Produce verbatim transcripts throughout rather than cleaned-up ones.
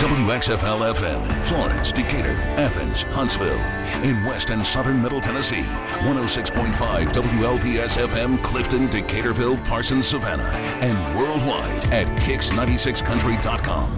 W X F L F M, Florence, Decatur, Athens, Huntsville. In West and Southern Middle Tennessee, one oh six point five W L P S F M, Clifton, Decaturville, Parsons, Savannah. And worldwide at kicks ninety-six country dot com.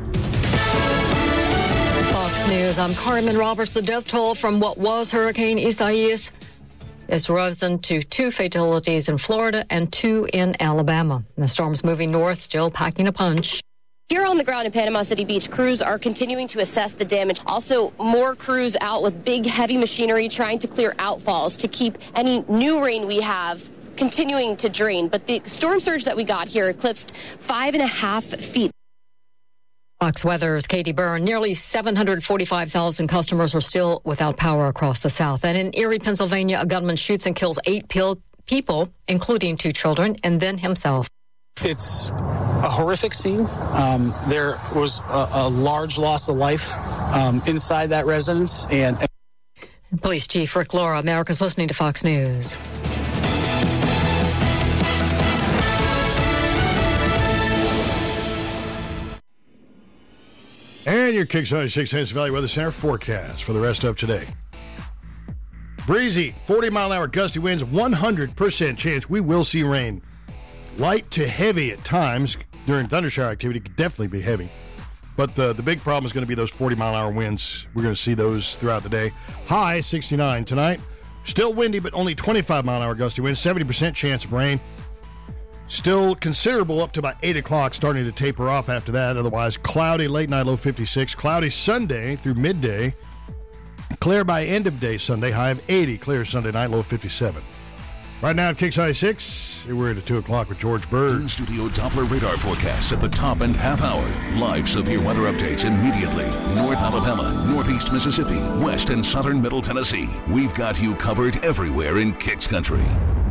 Fox News, I'm Carmen Roberts. The death toll from what was Hurricane Isaias is risen to two fatalities in Florida and two in Alabama. The storm's moving north, still packing a punch. Here on the ground in Panama City Beach, crews are continuing to assess the damage. Also, more crews out with big, heavy machinery trying to clear outfalls to keep any new rain we have continuing to drain. But the storm surge that we got here eclipsed five and a half feet. Fox Weather's Katie Byrne. Nearly seven hundred forty-five thousand customers are still without power across the South. And in Erie, Pennsylvania, a gunman shoots and kills eight people, including two children, and then himself. It's a horrific scene. Um, there was a, a large loss of life um, inside that residence. And Police Chief Rick Laura, America's listening to Fox News. And your Kicks ninety-six Hennessy Valley Weather Center forecast for the rest of today. Breezy, forty mile an hour gusty winds, one hundred percent chance we will see rain. Light to heavy at times during thundershower activity, could definitely be heavy. But the, the big problem is going to be those forty mile an hour winds. We're going to see those throughout the day. High sixty-nine tonight. Still windy, but only twenty-five mile an hour gusty winds, seventy percent chance of rain. Still considerable up to about eight o'clock, starting to taper off after that. Otherwise, cloudy late night, low fifty-six. Cloudy Sunday through midday. Clear by end of day Sunday, high of eighty. Clear Sunday night, low fifty-seven. Right now at Kicks ninety-six, we're at two o'clock with George Bird. In-studio Doppler radar forecast at the top and half hour. Live severe weather updates immediately. North Alabama, Northeast Mississippi, West and Southern Middle Tennessee. We've got you covered everywhere in Kicks Country.